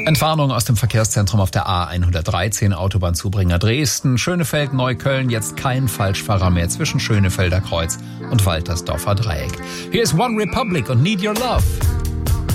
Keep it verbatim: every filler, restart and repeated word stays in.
Entwarnung aus dem Verkehrszentrum auf der A hundertdreizehn, Autobahnzubringer Dresden, Schönefeld, Neukölln, jetzt kein Falschfahrer mehr zwischen Schönefelder Kreuz und Waltersdorfer Dreieck. Hier ist One Republic und Need Your Love.